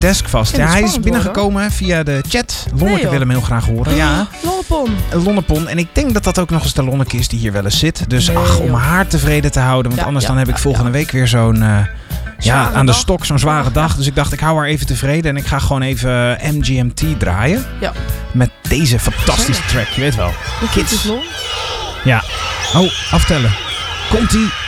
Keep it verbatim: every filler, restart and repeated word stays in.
desk vast. Ja, hij is binnengekomen worden. via de chat. Lonneke nee, wil hem heel graag horen. Ja. Lonnepon. Lonnepon. En ik denk dat dat ook nog eens de Lonneke is die hier wel eens zit. Dus nee, ach, om haar tevreden te houden. Want ja, anders ja, dan heb ik volgende ja. week weer zo'n... Uh, ja, aan de dag. stok, zo'n zware dag. Dus ik dacht, ik hou haar even tevreden. En ik ga gewoon even M G M T draaien. Ja. Met deze fantastische track. Je weet wel. Kids. Ja. Oh, aftellen. Komt-ie.